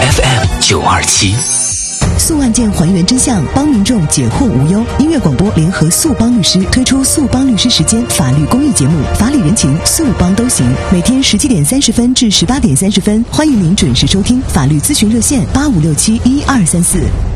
FM927。 诉案件还原真相，帮民众解惑无忧。音乐广播联合诉帮律师推出诉帮律师时间法律公益节目，法理人情，诉帮都行。每天17点30分至18点30分，欢迎您准时收听。法律咨询热线85671234。